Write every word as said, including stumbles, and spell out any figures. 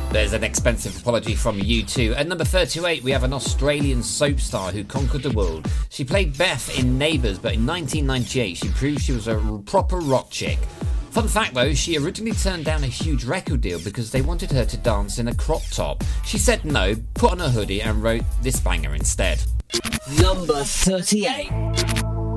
There's an expensive apology from U two. At number thirty-eight, we have an Australian soap star who conquered the world. She played Beth in Neighbours, but in nineteen ninety-eight she proved she was a proper rock chick. Fun fact though, she originally turned down a huge record deal because they wanted her to dance in a crop top. She said no, put on a hoodie and wrote this banger instead. Number thirty-eight.